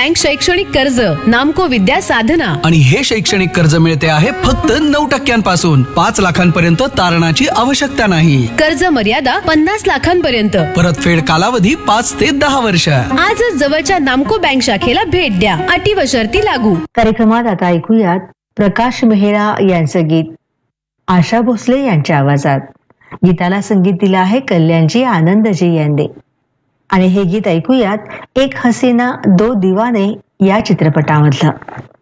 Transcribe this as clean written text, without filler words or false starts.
Bank शैक्षणिक कर्ज, नामको विद्या साधना. आणि हे शैक्षणिक कर्ज मिळते आहे फक्त 9% 5 लाखांपर्यंत तारणाची आवश्यकता नाही. कर्ज मर्यादा 50 लाखांपर्यंत. परतफेड कालावधी 5 ते 10 वर्ष. आजच जवळच्या नामको बँक शाखेला भेट द्या. अटी व शर्ती लागू. कार्यक्रमात आता ऐकूयात प्रकाश मेहरा यांचं गीत आशा भोसले यांच्या आवाजात. गीताला संगीत दिलं आहे कल्याणजी आनंदजी यांनी. आणि हे गीत ऐकूयात एक हसीना दो दिवाने या चित्रपटामधलं.